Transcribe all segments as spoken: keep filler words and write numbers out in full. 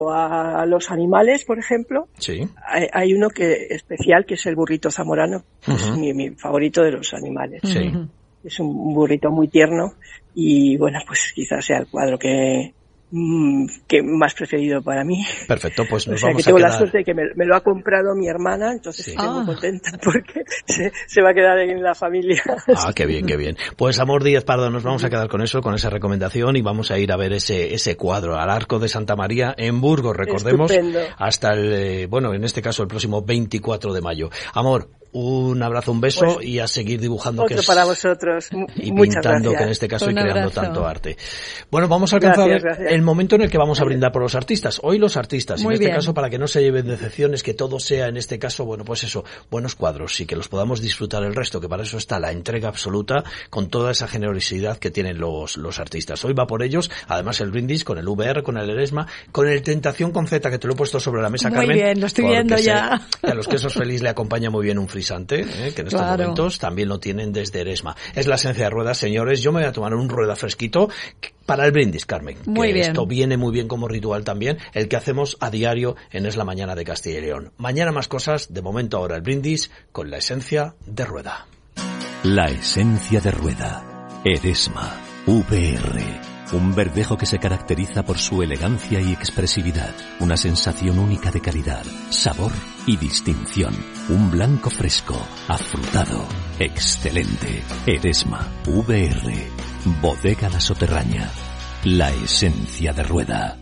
a los animales, por ejemplo, sí. hay, hay uno que especial que es el burrito zamorano, uh-huh. es mi, mi favorito de los animales. Sí. Es un burrito muy tierno y bueno, pues quizás sea el cuadro que que más preferido para mí. Perfecto, pues nos o sea, vamos que tengo a quedar... la suerte de que me, me lo ha comprado mi hermana, entonces sí. estoy ah. muy contenta porque se, se va a quedar en la familia. Ah, qué bien, qué bien. Pues Amor Díez Pardo, nos vamos a quedar con eso, con esa recomendación y vamos a ir a ver ese ese cuadro al Arco de Santa María en Burgos, recordemos, Estupendo. hasta el, eh, bueno, en este caso el próximo veinticuatro de mayo. Amor, un abrazo, un beso pues, y a seguir dibujando. Otro que es, para vosotros. Y Muchas pintando, gracias. que en este caso, un y creando abrazo. tanto arte. Bueno, vamos a alcanzar gracias, gracias. el momento en el que vamos a brindar por los artistas. Hoy los artistas, y en este bien. caso, para que no se lleven decepciones, que todo sea, en este caso, bueno, pues eso, buenos cuadros y que los podamos disfrutar el resto, que para eso está la entrega absoluta con toda esa generosidad que tienen los, los artistas. Hoy va por ellos, además el brindis con el V R, con el Eresma, con el Tentación con Z, que te lo he puesto sobre la mesa, muy Carmen. Muy bien, lo estoy viendo ya. Sé que a los quesos feliz le acompaña muy bien un frisante, ¿eh? que en estos claro. momentos también lo tienen desde Eresma. Es la esencia de ruedas, señores. Yo me voy a tomar un rueda fresquito para el brindis, Carmen. Muy que bien. Esto viene muy bien como ritual también, el que hacemos a diario en Es la Mañana de Castilla y León. Mañana más cosas, de momento ahora el brindis con la esencia de rueda. La esencia de rueda. Eresma. V R. Un verdejo que se caracteriza por su elegancia y expresividad. Una sensación única de calidad, sabor y distinción. Un blanco fresco, afrutado, excelente. Eresma. V R. Bodega La Soterraña. La esencia de rueda.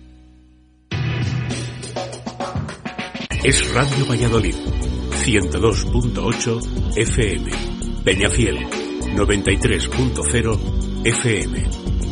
Es Radio Valladolid. ciento dos punto ocho F M. Peñafiel. noventa y tres punto cero F M.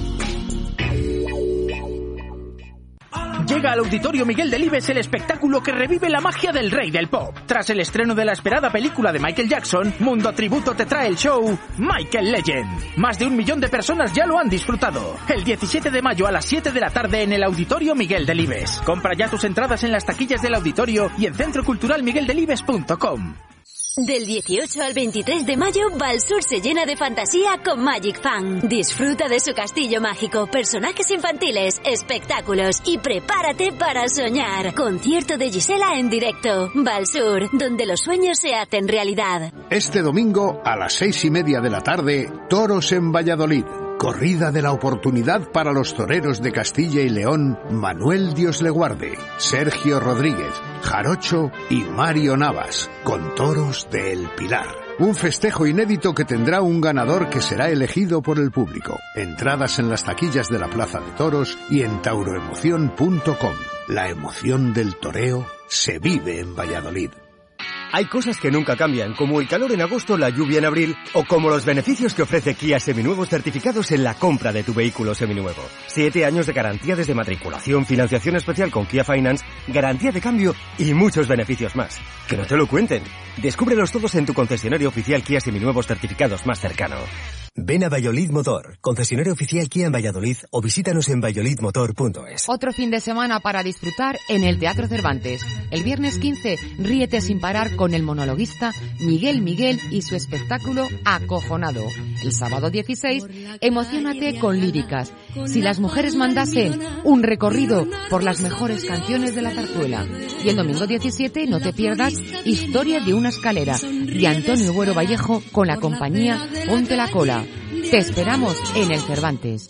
Llega al Auditorio Miguel Delibes el espectáculo que revive la magia del rey del pop. Tras el estreno de la esperada película de Michael Jackson, Mundo Tributo te trae el show Michael Legend. Más de un millón de personas ya lo han disfrutado. El diecisiete de mayo a las siete de la tarde en el Auditorio Miguel Delibes. Compra ya tus entradas en las taquillas del auditorio y en centro cultural miguel delibes punto com. Del dieciocho al veintitrés de mayo, Valsur se llena de fantasía con Magic Fan. Disfruta de su castillo mágico, personajes infantiles, espectáculos y prepárate para soñar. Concierto de Gisela en directo. Valsur, donde los sueños se hacen realidad. Este domingo, a las seis y media de la tarde, Toros en Valladolid. Corrida de la oportunidad para los toreros de Castilla y León, Manuel Dios le guarde, Sergio Rodríguez, Jarocho y Mario Navas, con toros de El Pilar. Un festejo inédito que tendrá un ganador que será elegido por el público. Entradas en las taquillas de la Plaza de Toros y en tauroemoción punto com. La emoción del toreo se vive en Valladolid. Hay cosas que nunca cambian, como el calor en agosto, la lluvia en abril, o como los beneficios que ofrece Kia Seminuevos certificados en la compra de tu vehículo seminuevo. Siete años de garantía desde matriculación, financiación especial con Kia Finance, garantía de cambio y muchos beneficios más. Que no te lo cuenten. Descúbrelos todos en tu concesionario oficial Kia Seminuevos certificados más cercano. Ven a Valladolid Motor, concesionario oficial Kia en Valladolid, o visítanos en valladolid motor punto es. Otro fin de semana para disfrutar en el Teatro Cervantes. El viernes quince, ríete sin parar con el monologuista Miguel Miguel y su espectáculo Acojonado. El sábado dieciséis, emociónate con líricas. Si las mujeres mandasen, un recorrido por las mejores canciones de la zarzuela. Y el domingo diecisiete, no te pierdas Historia de una escalera, de Antonio Buero Vallejo, con la compañía Ponte la Cola. Te esperamos en el Cervantes.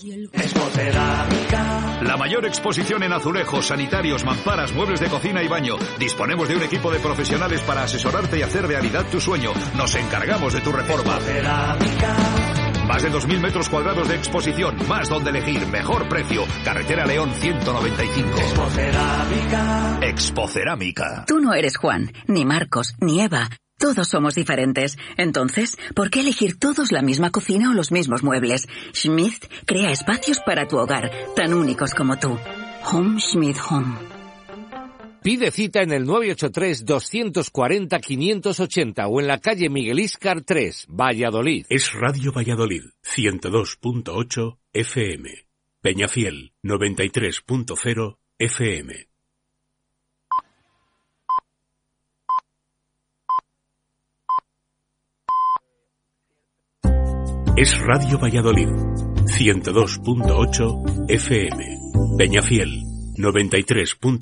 La mayor exposición en azulejos, sanitarios, mamparas, muebles de cocina y baño. Disponemos de un equipo de profesionales para asesorarte y hacer realidad tu sueño. Nos encargamos de tu reforma. Más de dos mil metros cuadrados de exposición, más donde elegir, mejor precio. Carretera León ciento noventa y cinco. Expocerámica. Expocerámica. Tú no eres Juan, ni Marcos, ni Eva. Todos somos diferentes. Entonces, ¿por qué elegir todos la misma cocina o los mismos muebles? Schmidt crea espacios para tu hogar, tan únicos como tú. Home Schmidt Home. Pide cita en el nueve ocho tres, dos cuatro cero, cinco ocho cero o en la calle Miguel Íscar tres, Valladolid. Es Radio Valladolid, ciento dos punto ocho F M. Peñafiel, noventa y tres punto cero F M. Es Radio Valladolid, ciento dos punto ocho F M. Peñafiel, noventa y tres punto